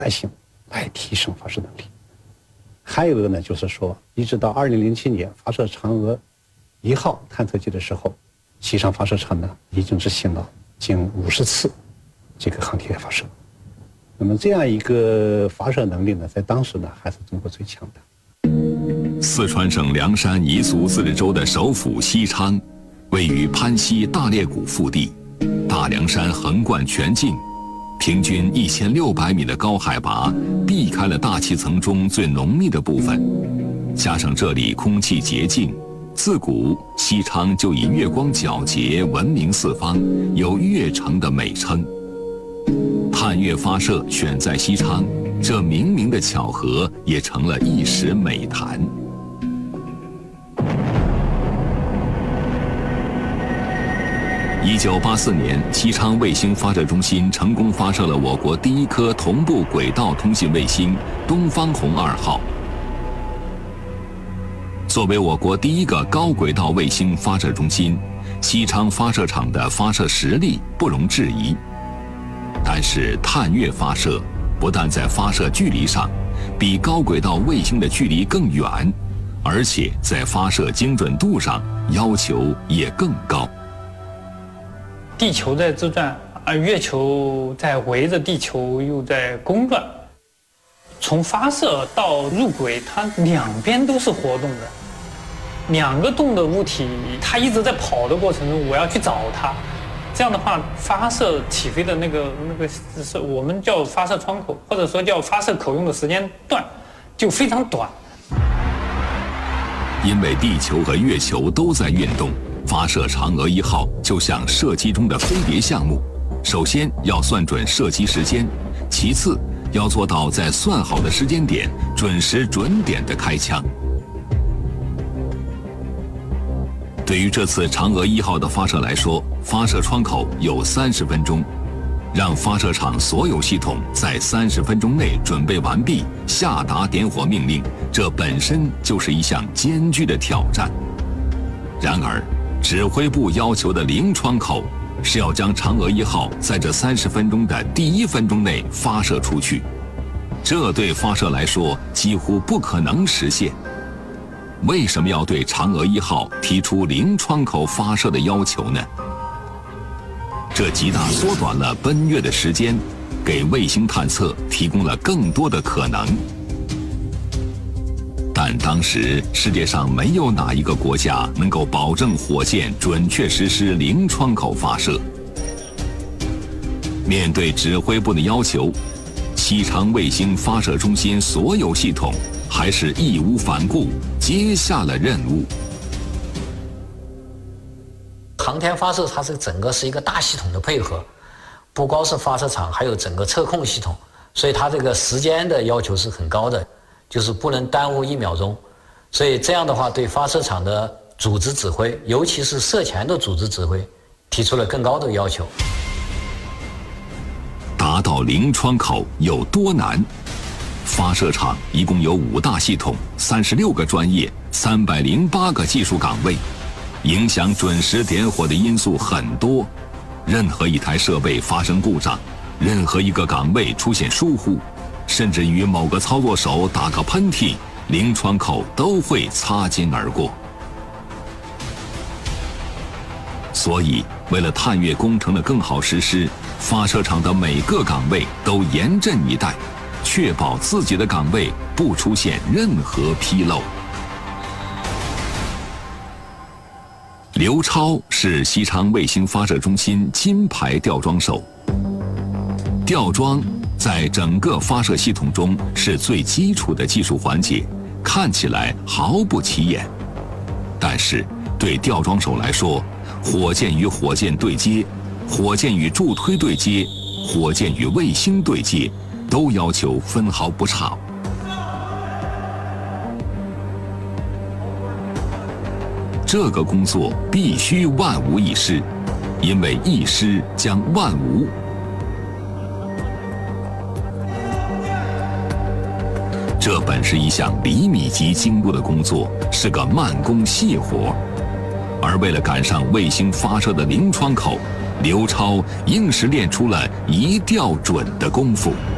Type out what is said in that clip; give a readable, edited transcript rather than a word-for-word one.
耐性来提升发射能力。还有一个呢，就是说，一直到2007年发射嫦娥1号探测器的时候，西昌发射场呢已经执行了近50次这个航天发射。那么这样一个发射能力呢，在当时呢还是中国最强的。 四川省凉山彝族自治州的首府西昌，位于攀西大裂谷腹地，大凉山横贯全境，平均1600米的高海拔，避开了大气层中最浓密的部分，加上这里空气洁净，自古西昌就以月光皎洁闻名四方，有月城的美称。探月发射选在西昌，这冥冥的巧合也成了一时美谈。1984年，西昌卫星发射中心成功发射了我国第一颗同步轨道通信卫星“东方红2号”。作为我国第一个高轨道卫星发射中心，西昌发射场的发射实力不容置疑。但是，探月发射不但在发射距离上比高轨道卫星的距离更远，而且在发射精准度上要求也更高。 地球在自转，月球在围着地球又在公转。从发射到入轨，它两边都是活动的，两个动的物体，它一直在跑的过程中，我要去找它。这样的话，发射起飞的那个是我们叫发射窗口，或者说叫发射口用的时间段，就非常短。 因为地球和月球都在运动，发射嫦娥1号就像射击中的飞碟项目，首先要算准射击时间，其次要做到在算好的时间点准时准点的开枪。对于这次嫦娥1号的发射来说，发射窗口有30分钟，让发射场所有系统在30分钟内准备完毕，下达点火命令，这本身就是一项艰巨的挑战。然而，指挥部要求的零窗口是要将嫦娥1号在这30分钟的第1分钟内发射出去，这对发射来说几乎不可能实现。为什么要对嫦娥1号提出零窗口发射的要求呢？这极大缩短了奔月的时间，给卫星探测提供了更多的可能。但当时世界上没有哪一个国家能够保证火箭准确实施零窗口发射。面对指挥部的要求，西昌卫星发射中心所有系统还是义无反顾接下了任务。 航天发射它整个是一个大系统的配合，不光是发射场，还有整个测控系统，所以它这个时间的要求是很高的，就是不能耽误1秒钟。所以这样的话，对发射场的组织指挥，尤其是射前的组织指挥，提出了更高的要求。 达到零窗口有多难？发射场一共有5大系统，36个专业，308个技术岗位，影响准时点火的因素很多。任何一台设备发生故障，任何一个岗位出现疏忽，甚至于某个操作手打个喷嚏，零窗口都会擦肩而过。所以，为了探月工程的更好实施，发射场的每个岗位都严阵以待，确保自己的岗位不出现任何纰漏。刘超是西昌卫星发射中心金牌吊装手。吊装在整个发射系统中是最基础的技术环节，看起来毫不起眼。但是对吊装手来说，火箭与火箭对接，火箭与助推对接，火箭与卫星对接，都要求分毫不差。这个工作必须万无一失，因为一失将万无。这本是一项厘米级精度的工作，是个慢工细活。而为了赶上卫星发射的零窗口，刘超硬是练出了一吊准的功夫。